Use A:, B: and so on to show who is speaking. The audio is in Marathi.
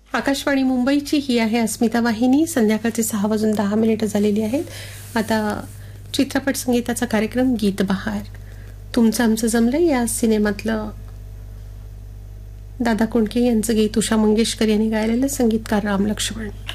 A: आकाशवाणी मुंबईची ही आहे अस्मिता वाहिनी. संध्याकाळचे 6:10 झालेली आहेत. आता चित्रपट संगीताचा कार्यक्रम गीत बहार. तुमचं आमचं जमलं या सिनेमातलं दादा कोंडके यांचं गीत उषा मंगेशकर यांनी गायलेलं, संगीतकार राम लक्ष्मण.